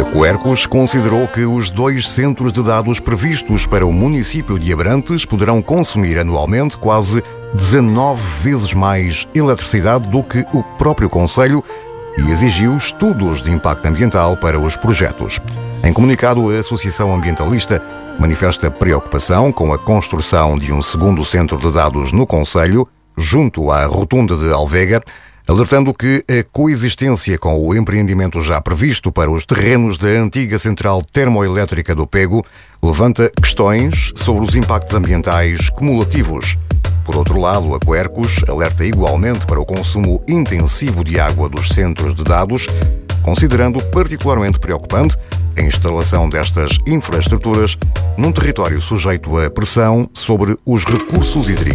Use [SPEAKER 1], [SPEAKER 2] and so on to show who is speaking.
[SPEAKER 1] Coercos considerou que os 2 centros de dados previstos para o município de Abrantes poderão consumir anualmente quase 19 vezes mais eletricidade do que o próprio concelho e exigiu estudos de impacto ambiental para os projetos. Em comunicado, a Associação Ambientalista manifesta preocupação com a construção de um segundo centro de dados no concelho, junto à rotunda de Alvega, alertando que a coexistência com o empreendimento já previsto para os terrenos da antiga central termoelétrica do Pego levanta questões sobre os impactos ambientais cumulativos. Por outro lado, a Coercos alerta igualmente para o consumo intensivo de água dos centros de dados, considerando particularmente preocupante a instalação destas infraestruturas num território sujeito a pressão sobre os recursos hídricos.